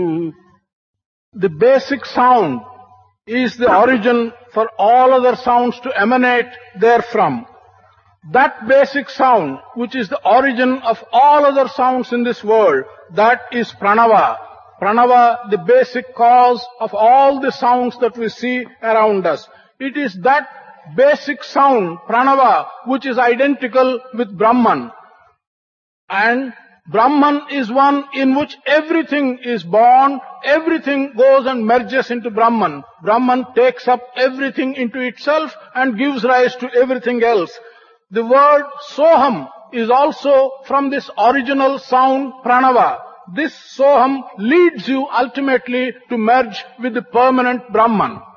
The basic sound is the origin for all other sounds to emanate therefrom. That basic sound, which is the origin of all other sounds in this world, that is pranava. Pranava, the basic cause of all the sounds that we see around us. It is that basic sound, pranava, which is identical with Brahman. And Brahman is one in which everything is born, everything goes and merges into Brahman. Brahman takes up everything into itself and gives rise to everything else. The word Soham is also from this original sound pranava. This Soham leads you ultimately to merge with the permanent Brahman.